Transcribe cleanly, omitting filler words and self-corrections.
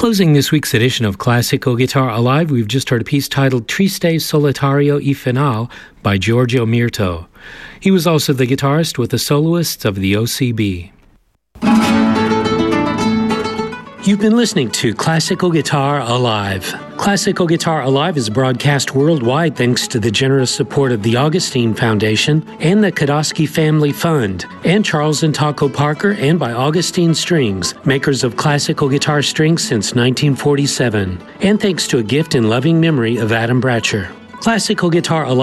Closing this week's edition of Classical Guitar Alive, we've just heard a piece titled Triste Solitario y Final by Giorgio Myrto. He was also the guitarist with the soloists of the OCB. You've been listening to Classical Guitar Alive. Classical Guitar Alive is broadcast worldwide thanks to the generous support of the Augustine Foundation and the Kodosky Family Fund, and Charles and Taco Parker, and by Augustine Strings, makers of classical guitar strings since 1947. And thanks to a gift in loving memory of Adam Bratcher. Classical Guitar Alive